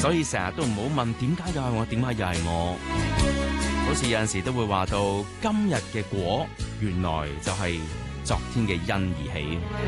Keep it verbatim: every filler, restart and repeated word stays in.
所以成日都唔好問點解又係我，點解又係我。好似有陣時都會話到今日嘅果，原來就係昨天嘅因而起。